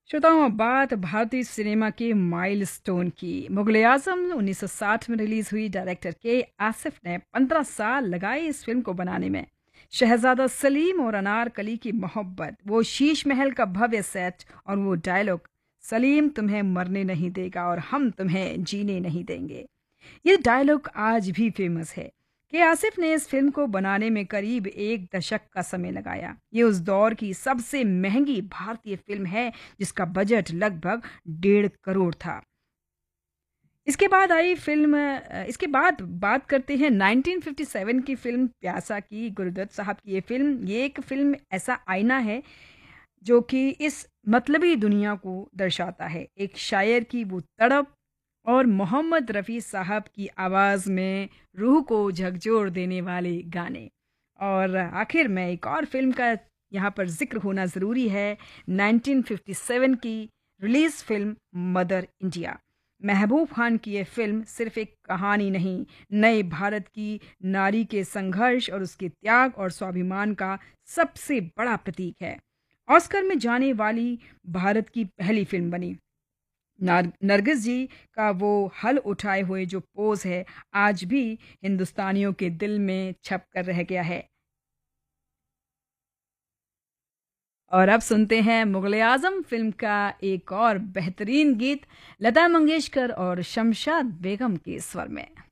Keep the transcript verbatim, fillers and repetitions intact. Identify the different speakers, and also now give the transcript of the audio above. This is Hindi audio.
Speaker 1: श्रोताओं, अब बात भारतीय सिनेमा के माइलस्टोन की। मुगले आजम उन्नीस सौ साठ में रिलीज हुई। डायरेक्टर के आसिफ ने पंद्रह साल लगाए इस फिल्म को बनाने में। शहजादा सलीम और अनारकली की मोहब्बत, वो शीश महल का भव्य सेट और वो डायलॉग, सलीम तुम्हें मरने नहीं देगा और हम तुम्हें जीने नहीं देंगे। ये डायलॉग आज भी फेमस है। के आसिफ ने इस फिल्म को बनाने में करीब एक दशक का समय लगाया। ये उस दौर की सबसे महंगी भारतीय फिल्म है, जिसका बजट लगभग डेढ़ करोड़ था। इसके बाद आई फिल्म अ, इसके बाद बात करते हैं नाइनटीन फिफ्टी सेवन की फिल्म प्यासा की। गुरुदत्त साहब की ये फिल्म, ये एक फिल्म ऐसा आईना है जो कि इस मतलबी दुनिया को दर्शाता है। एक शायर की वो तड़प और मोहम्मद रफ़ी साहब की आवाज़ में रूह को झकझोर देने वाले गाने। और आखिर में एक और फ़िल्म का यहाँ पर ज़िक्र होना ज़रूरी है, नाइनटीन फिफ्टी सेवन की release film mother India. Mehboob Khan की ये फ़िल्म सिर्फ़ एक कहानी नहीं, नए भारत की नारी के संघर्ष और उसके त्याग और स्वाभिमान का सबसे बड़ा प्रतीक है। ऑस्कर में जाने वाली भारत की पहली फ़िल्म बनी। नार नरगिस जी का वो हल उठाए हुए जो पोज़ है, आज भी हिंदुस्तानियों के दिल में छप कर रह गया है। और अब सुनते हैं मुग़ल-ए आज़म फ़िल्म का एक और बेहतरीन गीत, लता मंगेशकर और शमशाद बेगम के स्वर में।